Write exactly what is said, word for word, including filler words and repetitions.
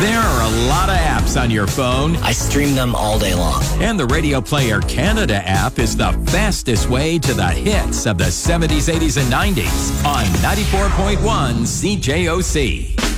There are a lot of apps on your phone, I stream them all day long. and the Radio Player Canada app is the fastest way to the hits of the seventies, eighties, and nineties on ninety-four point one C J O C.